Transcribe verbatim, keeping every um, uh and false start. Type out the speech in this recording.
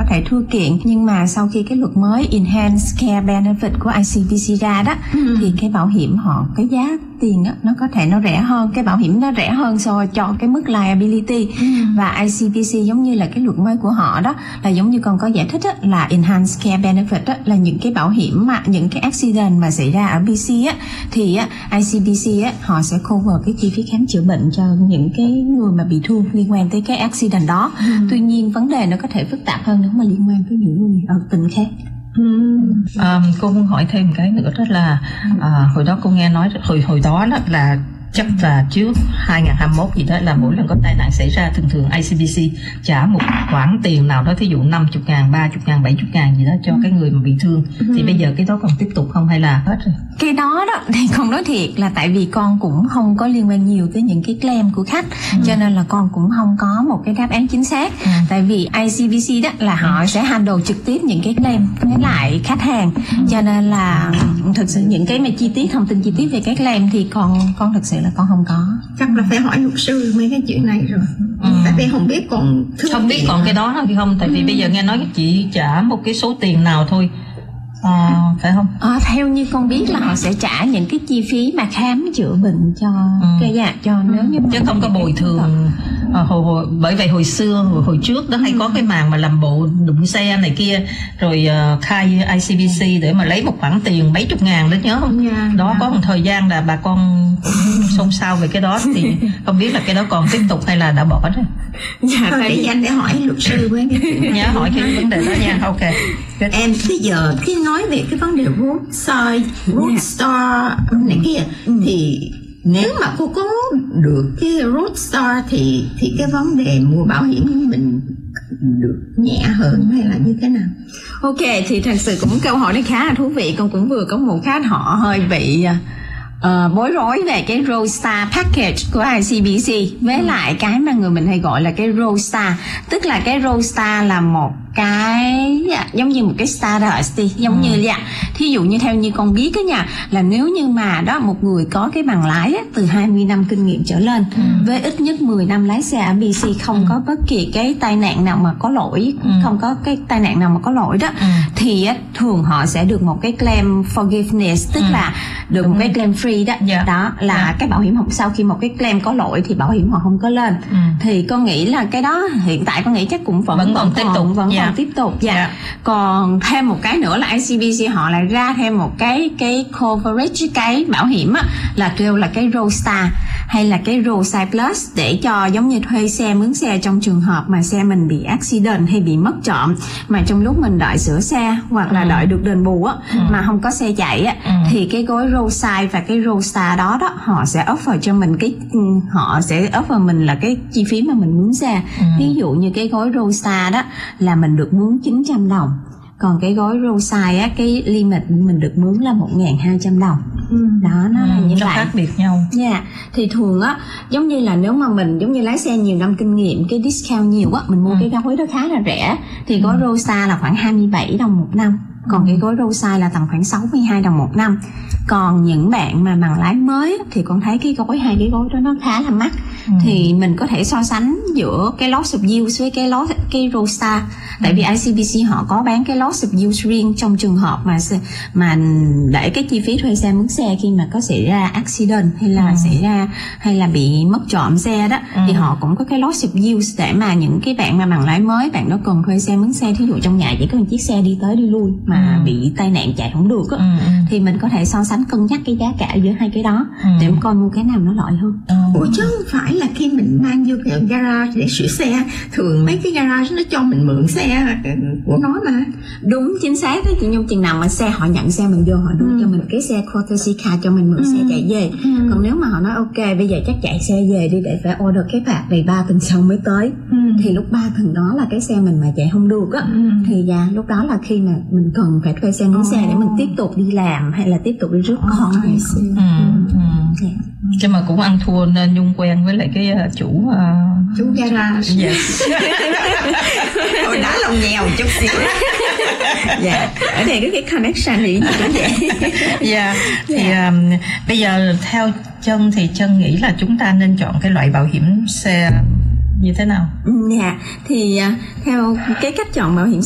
thể thua kiện. Nhưng mà sau khi cái luật mới Enhanced Care Benefit của i xê bê xê ra đó, ừ. thì cái bảo hiểm họ, cái giá tiền đó, nó có thể nó rẻ hơn, cái bảo hiểm nó rẻ hơn so cho cái mức liability. ừ. Và i xê bê xê giống như là cái luật mới của họ đó, là giống như con có giải thích đó, là Enhanced Care Benefit đó, là những cái bảo hiểm mà những cái accident mà xảy ra ở bê xê á, thì á, i xê bê xê á, họ sẽ cover cái chi phí khám chữa bệnh cho những cái người mà bị thương liên quan tới cái accident đó. ừ. Tuy nhiên vấn đề nó có thể phức tạp hơn nếu mà liên quan tới những người ở tỉnh khác. Ừ. À, cô muốn hỏi thêm cái nữa đó là à, hồi đó cô nghe nói hồi hồi đó, đó là chắc là trước hai nghìn hai mươi mốt gì đó, là mỗi lần có tai nạn xảy ra thường thường i xê bê xê trả một khoản tiền nào đó, thí dụ năm mươi ngàn, ba mươi ngàn, bảy mươi ngàn gì đó cho ừ. cái người mà bị thương. ừ. Thì bây giờ cái đó còn tiếp tục không hay là hết rồi? Cái đó đó thì con nói thiệt là tại vì con cũng không có liên quan nhiều tới những cái claim của khách, ừ. cho nên là con cũng không có một cái đáp án chính xác. ừ. Tại vì i xê bê xê đó là họ sẽ handle trực tiếp những cái claim với lại khách hàng, ừ. cho nên là thực sự những cái mà chi tiết, thông tin chi tiết về cái claim thì con con thực sự là con không có. Chắc là phải hỏi luật sư mấy cái chuyện này rồi. ừ. Tại vì không biết còn không biết còn cái đó hay không. Tại vì ừ. bây giờ nghe nói chỉ trả một cái số tiền nào thôi, à, phải không? À, theo như con biết là họ sẽ trả những cái chi phí mà khám chữa bệnh cho ừ. cái dạ cho nếu như chứ không có bồi thường. À, hồi, hồi, bởi vậy hồi xưa hồi, hồi trước đó hay ừ. có cái màn mà làm bộ đụng xe này kia rồi uh, khai i xê bê xê để mà lấy một khoản tiền mấy chục ngàn đó, nhớ không? Yeah, đó yeah. Có một thời gian là bà con xôn xao về cái đó, thì không biết là cái đó còn tiếp tục hay là đã bỏ rồi. Dạ, thôi để dành để hỏi luật sư với nhớ hỏi cái vấn đề đó nha. Ok. Good. Em bây giờ khi nói về cái vấn đề roadside, roadstar này kia, ừ. thì nếu mà cô có được cái roadstar thì thì cái vấn đề mua bảo hiểm mình được nhẹ hơn hay là như thế nào? Ok, thì thật sự cũng câu hỏi này khá là thú vị. Con cũng vừa có một khách họ hơi bị uh, bối rối về cái roadstar package của i xê bê xê với lại cái mà người mình hay gọi là cái roadstar. Tức là cái roadstar là một cái giống như một cái status đi, giống ừ. như vậy. Thí dụ như theo như con biết á nha, là nếu như mà đó một người có cái bằng lái á, từ hai mươi năm kinh nghiệm trở lên, ừ. với ít nhất mười năm lái xe ở bê xê, không ừ. có bất kỳ cái tai nạn nào mà có lỗi, ừ. không có cái tai nạn nào mà có lỗi đó, ừ. thì á, thường họ sẽ được một cái claim forgiveness, tức ừ. là được ừ. một cái claim free đó. Yeah. Đó là yeah. cái bảo hiểm không, sau khi một cái claim có lỗi thì bảo hiểm họ không có lên. ừ. Thì con nghĩ là cái đó hiện tại con nghĩ chắc cũng vẫn, vẫn còn tiếp tục, vẫn yeah. còn tiếp tục. Dạ. Yeah. Còn thêm một cái nữa là i xê bê xê họ lại ra thêm một cái cái coverage, cái bảo hiểm á, là kêu là cái roadstar hay là cái roadside plus, để cho giống như thuê xe, mướn xe trong trường hợp mà xe mình bị accident hay bị mất trộm, mà trong lúc mình đợi sửa xe hoặc là ừ. đợi được đền bù á, ừ. mà không có xe chạy á, ừ. thì cái gói roadside và cái roadstar đó đó họ sẽ offer cho mình cái họ sẽ offer mình là cái chi phí mà mình mướn xe. ừ. Ví dụ như cái gói roadstar đó là mình được mướn chín trăm đồng, còn cái gói roadside á, cái limit mình được mướn là một nghìn hai trăm đồng. ừ. Đó, nó ừ, là như vậy, khác biệt nhau. Dạ. Yeah. Thì thường á, giống như là nếu mà mình giống như lái xe nhiều năm kinh nghiệm, cái discount nhiều á, mình mua ừ. cái gói đó khá là rẻ, thì gói ừ. roadside là khoảng hai mươi bảy đồng một năm, còn cái gói roadside là tầm khoảng sáu mươi hai đồng một năm. Còn những bạn mà bằng lái mới thì con thấy cái gói, hai cái gói đó nó khá là mắc. ừ. Thì mình có thể so sánh giữa cái loss of use với cái loss, cái roadstar. Tại vì i xê bê xê họ có bán cái loss of use riêng trong trường hợp mà mà để cái chi phí thuê xe, mướn xe khi mà có xảy ra accident hay là ừ. xảy ra hay là bị mất trộm xe đó, ừ. thì họ cũng có cái loss of use để mà những cái bạn mà bằng lái mới, bạn đó cần thuê xe, mướn xe, thí dụ trong nhà chỉ có một chiếc xe đi tới đi lui mà ừ. bị tai nạn chạy không được á, ừ. thì mình có thể so sánh cân nhắc cái giá cả giữa hai cái đó ừ. để coi mua cái nào nó lợi hơn. ừ. Ủa chứ không phải là khi mình mang vô cái garage để sửa xe, thường mấy cái garage nó cho mình mượn xe của nó mà. Đúng, chính xác đó chị Nhung. Chừng nào mà xe họ nhận xe mình vô, họ đưa ừ. cho mình cái xe courtesy car cho mình mượn ừ. xe chạy về. ừ. Còn nếu mà họ nói ok bây giờ chắc chạy xe về đi để phải order cái phạt vì ba tuần sau mới tới, ừ. thì lúc ba tuần đó là cái xe mình mà chạy không được á, ừ. thì dạ lúc đó là khi mà mình cần phải thuê xe, mướn oh. xe để mình tiếp tục đi làm hay là tiếp tục đi rước con. oh, ừ. ừ. ừ. yeah. Chứ mà cũng ăn thua nên Nhung quen với lại cái uh, chủ uh... chủ garage. Yes. Hồi đó lòng nghèo chút xíu. Dạ, ở đây có cái connection thì cũng vậy. Dạ, thì um, bây giờ theo Trân thì Trân nghĩ là chúng ta nên chọn cái loại bảo hiểm xe như thế nào? Dạ, thì uh, theo cái cách chọn bảo hiểm